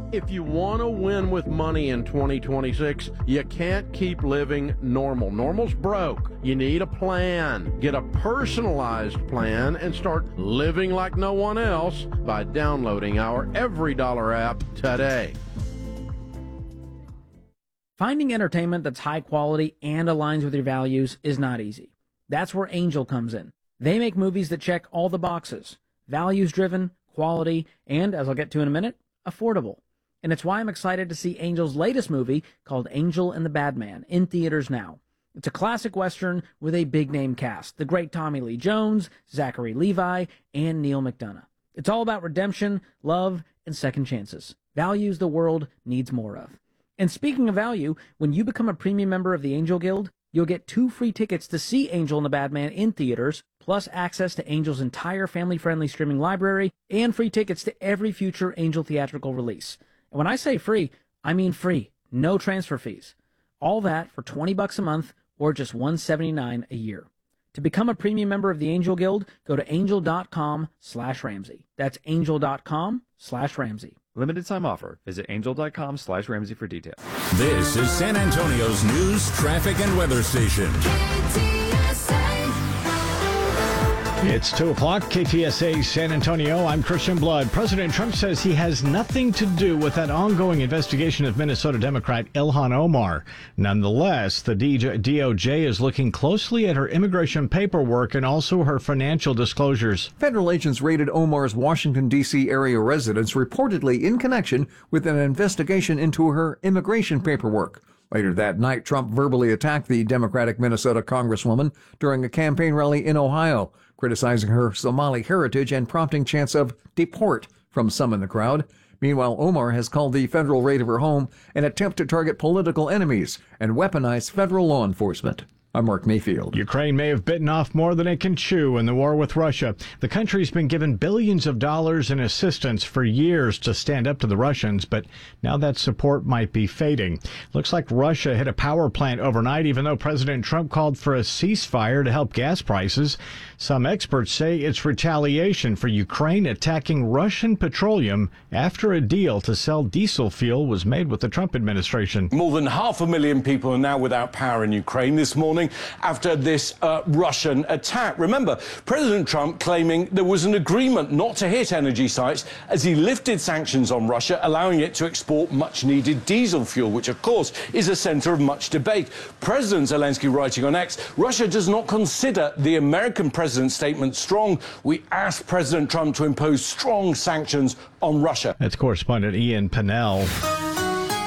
If you want to win with money in 2026, you can't keep living normal. Normal's broke. You need a plan. Get a personalized plan and start living like no one else by downloading our Every Dollar app today. Finding entertainment that's high quality and aligns with your values is not easy. That's where Angel comes in. They make movies that check all the boxes. Values-driven, quality, and, as I'll get to in a minute, affordable. And it's why I'm excited to see Angel's latest movie called Angel and the Badman in theaters now. It's a classic Western with a big-name cast. The great Tommy Lee Jones, Zachary Levi, and Neil McDonough. It's all about redemption, love, and second chances. Values the world needs more of. And speaking of value, when you become a premium member of the Angel Guild, you'll get 2 free tickets to see Angel and the Badman in theaters, plus access to Angel's entire family-friendly streaming library, and free tickets to every future Angel theatrical release. And when I say free, I mean free. No transfer fees. All that for $20 a month or just $179 a year. To become a premium member of the Angel Guild, go to angel.com/Ramsey. That's angel.com/Ramsey. Limited time offer. Visit angel.com/Ramsey for details. This is San Antonio's news, traffic, and weather station. It's 2 o'clock, KTSA San Antonio. I'm Christian Blood. President Trump says he has nothing to do with that ongoing investigation of Minnesota Democrat Ilhan Omar. Nonetheless, the DOJ is looking closely at her immigration paperwork and also her financial disclosures. Federal agents raided Omar's Washington, D.C. area residence, reportedly in connection with an investigation into her immigration paperwork. Later that night, Trump verbally attacked the Democratic Minnesota Congresswoman during a campaign rally in Ohio, criticizing her Somali heritage and prompting chants of "deport" from some in the crowd. Meanwhile, Omar has called the federal raid of her home an attempt to target political enemies and weaponize federal law enforcement. I'm Mark Mayfield. Ukraine may have bitten off more than it can chew in the war with Russia. The country's been given billions of dollars in assistance for years to stand up to the Russians, but now that support might be fading. Looks like Russia hit a power plant overnight, even though President Trump called for a ceasefire to help gas prices. Some experts say it's retaliation for Ukraine attacking Russian petroleum after a deal to sell diesel fuel was made with the Trump administration. More than 500,000 people are now without power in Ukraine this morning after this Russian attack. Remember, President Trump claiming there was an agreement not to hit energy sites as he lifted sanctions on Russia, allowing it to export much-needed diesel fuel, which, of course, is a center of much debate. President Zelensky writing on X, Russia does not consider the American president's statement strong. We ask President Trump to impose strong sanctions on Russia. That's correspondent Ian Pennell.